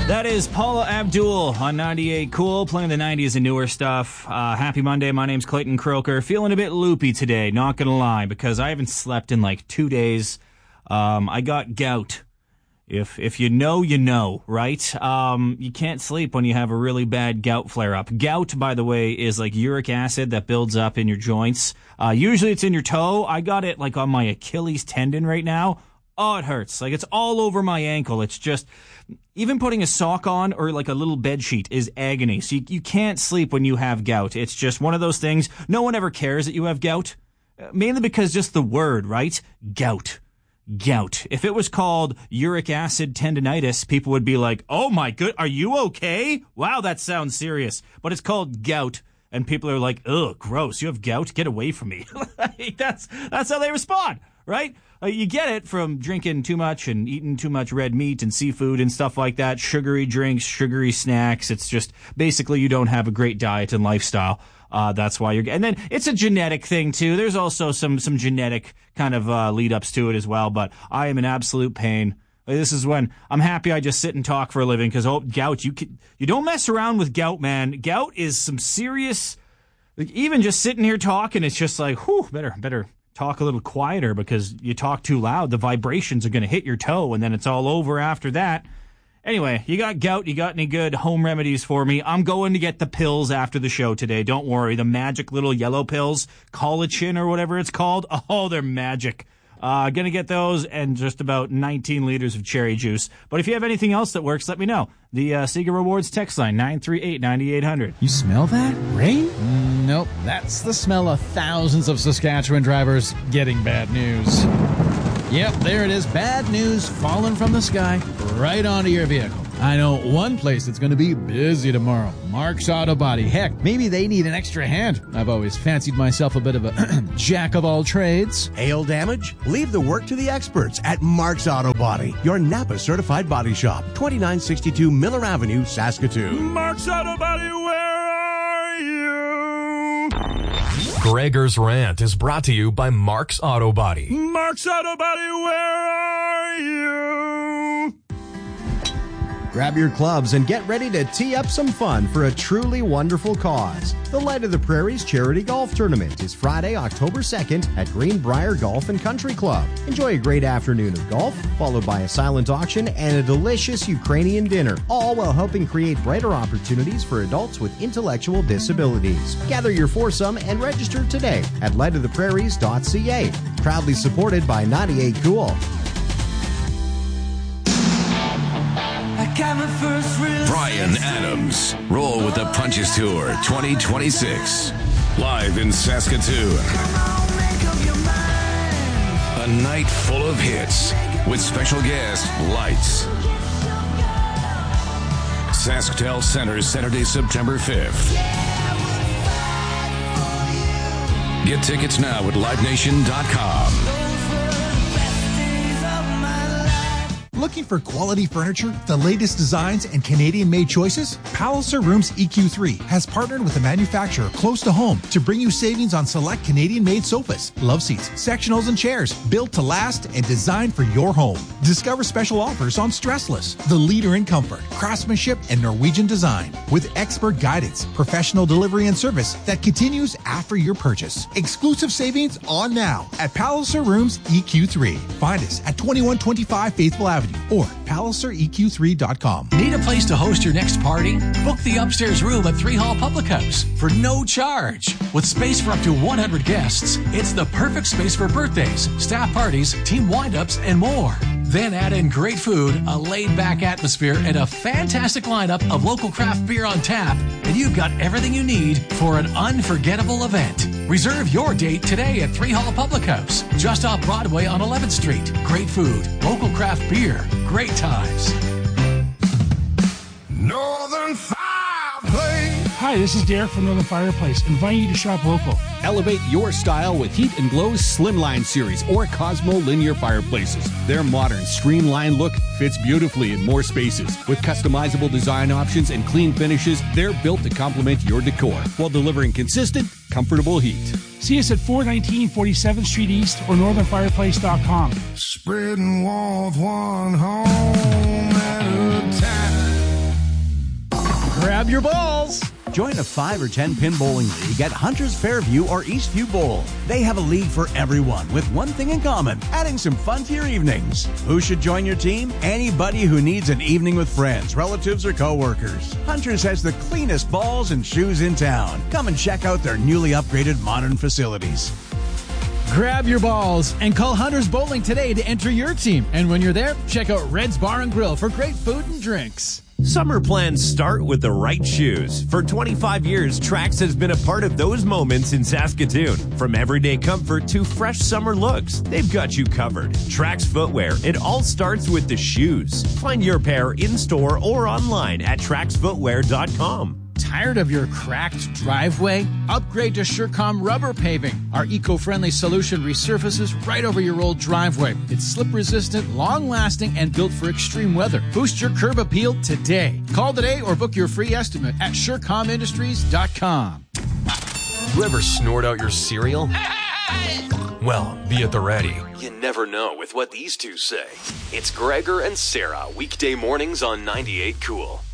That is Paula Abdul on 98 Cool, playing the 90s and newer stuff. Happy Monday. My name's Clayton Croker. Feeling a bit loopy today, not gonna lie, because I haven't slept in like 2 days. I got gout. If you know, you know, right? You can't sleep when you have a really bad gout flare-up. Gout, by the way, is like uric acid that builds up in your joints. Usually it's in your toe. I got it like on my Achilles tendon right now. Oh, it hurts. Like, it's all over my ankle. It's just, even putting a sock on or like a little bed sheet is agony. So you can't sleep when you have gout. It's just one of those things. No one ever cares that you have gout. Mainly because just the word, right? Gout. Gout. If it was called uric acid tendinitis, people would be like, oh my good, are you okay? Wow, that sounds serious. But it's called gout. And people are like, ugh, gross. You have gout? Get away from me. That's how they respond, right? You get it from drinking too much and eating too much red meat and seafood and stuff like that, sugary drinks, sugary snacks. It's just basically you don't have a great diet and lifestyle. That's why and then it's a genetic thing too. There's also some genetic kind of lead ups to it as well, but I am in absolute pain. This is when I'm happy I just sit and talk for a living, because gout, you don't mess around with gout, man. Gout is some serious, like, even just sitting here talking, it's just like, whew, better talk a little quieter, because you talk too loud, the vibrations are going to hit your toe, and then it's all over after that. Anyway, you got gout, you got any good home remedies for me? I'm going to get the pills after the show today. Don't worry, the magic little yellow pills, Colichin or whatever it's called. Oh, they're magic. Gonna get those and just about 19 liters of cherry juice. But if you have anything else that works, let me know. The Sega Rewards text line, 938-9800. You smell that? Rain? Nope. That's the smell of thousands of Saskatchewan drivers getting bad news. Yep, there it is. Bad news falling from the sky right onto your vehicle. I know one place that's going to be busy tomorrow. Mark's Auto Body. Heck, maybe they need an extra hand. I've always fancied myself a bit of a jack of all trades. Hail damage? Leave the work to the experts at Mark's Auto Body, your Napa certified body shop. 2962 Miller Avenue, Saskatoon. Mark's Auto Body, where are you? Gregor's Rant is brought to you by Mark's Auto Body. Mark's Auto Body, where are you? Grab your clubs and get ready to tee up some fun for a truly wonderful cause. The Light of the Prairies Charity Golf Tournament is Friday, October 2nd at Greenbrier Golf and Country Club. Enjoy a great afternoon of golf, followed by a silent auction and a delicious Ukrainian dinner, all while helping create brighter opportunities for adults with intellectual disabilities. Gather your foursome and register today at lightoftheprairies.ca. Proudly supported by 98 Cool. Brian Adams. Roll with the Punches Tour 2026. Live in Saskatoon. A night full of hits with special guest Lights. SaskTel Center, Saturday, September 5th. Get tickets now at livenation.com. Looking for quality furniture, the latest designs, and Canadian-made choices? Palliser Rooms EQ3 has partnered with a manufacturer close to home to bring you savings on select Canadian-made sofas, love seats, sectionals, and chairs built to last and designed for your home. Discover special offers on Stressless, the leader in comfort, craftsmanship, and Norwegian design, with expert guidance, professional delivery, and service that continues after your purchase. Exclusive savings on now at Palliser Rooms EQ3. Find us at 2125 Faithful Avenue or PalliserEQ3.com. Need a place to host your next party? Book the upstairs room at 3 Hall Public House for no charge. With space for up to 100 guests, it's the perfect space for birthdays, staff parties, team wind-ups, and more. Then add in great food, a laid-back atmosphere, and a fantastic lineup of local craft beer on tap, and you've got everything you need for an unforgettable event. Reserve your date today at 3 Hall Public House, just off Broadway on 11th Street. Great food, local craft beer, great times. Northern Fireplace. Hi, this is Derek from Northern Fireplace, inviting you to shop local. Elevate your style with Heat and Glow's Slimline series or Cosmo linear fireplaces. Their modern, streamlined look fits beautifully in more spaces. With customizable design options and clean finishes, they're built to complement your decor while delivering consistent, comfortable heat. See us at 419 47th Street East or northernfireplace.com. Spreading warmth one home at a time. your balls. Join a 5 or 10 pin bowling league at Hunters Fairview or Eastview Bowl. They have a league for everyone with one thing in common, adding some fun to your evenings. Who should join your team? Anybody who needs an evening with friends, relatives, or coworkers. Hunters has the cleanest balls and shoes in town. Come and check out their newly upgraded modern facilities. Grab your balls and call Hunters Bowling today to enter your team. And when you're there, check out Red's Bar and Grill for great food and drinks. Summer plans start with the right shoes. For 25 years, Trax has been a part of those moments in Saskatoon. From everyday comfort to fresh summer looks, they've got you covered. Trax Footwear, it all starts with the shoes. Find your pair in-store or online at traxfootwear.com. Tired of your cracked driveway? Upgrade to Surecom rubber paving. Our eco-friendly solution resurfaces right over your old driveway. It's slip-resistant, long-lasting, and built for extreme weather. Boost your curb appeal today. Call today or book your free estimate at SurecomIndustries.com. You ever snort out your cereal? Well, be at the ready. You never know with what these two say. It's Gregor and Sarah, weekday mornings on 98 Cool.